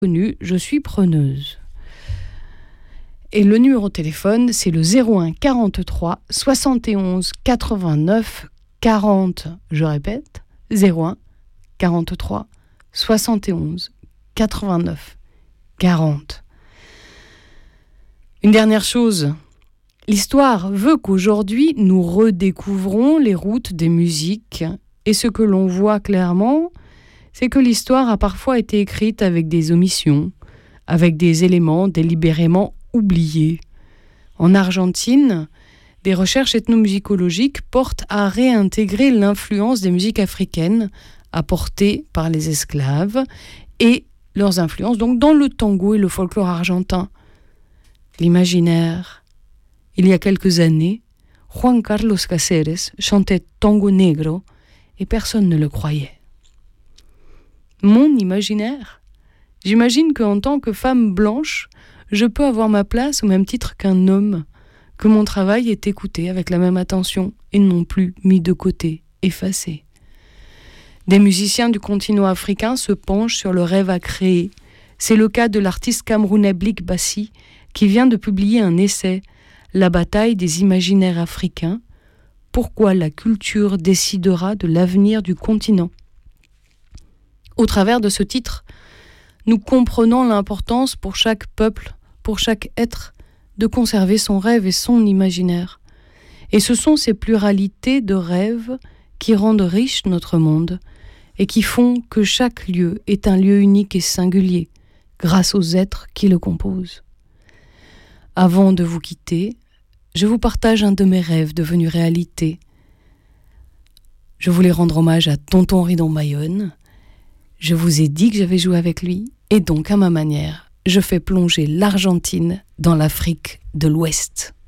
connu, je suis preneuse. Et le numéro de téléphone, c'est le 01 43 71 89 40. Je répète, 01 43 71 89 40. Une dernière chose, l'histoire veut qu'aujourd'hui, nous redécouvrons les routes des musiques. Et ce que l'on voit clairement, c'est que l'histoire a parfois été écrite avec des omissions, avec des éléments délibérément oubliés. En Argentine, des recherches ethnomusicologiques portent à réintégrer l'influence des musiques africaines apportées par les esclaves et leurs influences donc dans le tango et le folklore argentin. L'imaginaire. Il y a quelques années, Juan Carlos Cáceres chantait Tango Negro et personne ne le croyait. Mon imaginaire. J'imagine qu'en tant que femme blanche, je peux avoir ma place au même titre qu'un homme, que mon travail est écouté avec la même attention et non plus mis de côté, effacé. Des musiciens du continent africain se penchent sur le rêve à créer. C'est le cas de l'artiste camerounais Blik Bassi qui vient de publier un essai, La bataille des imaginaires africains, pourquoi la culture décidera de l'avenir du continent. Au travers de ce titre, nous comprenons l'importance pour chaque peuple, pour chaque être, de conserver son rêve et son imaginaire. Et ce sont ces pluralités de rêves qui rendent riche notre monde et qui font que chaque lieu est un lieu unique et singulier, grâce aux êtres qui le composent. Avant de vous quitter, je vous partage un de mes rêves devenu réalité. Je voulais rendre hommage à Tonton Ridon Bayonne. Je vous ai dit que j'avais joué avec lui, et donc à ma manière, je fais plonger l'Argentine dans l'Afrique de l'Ouest.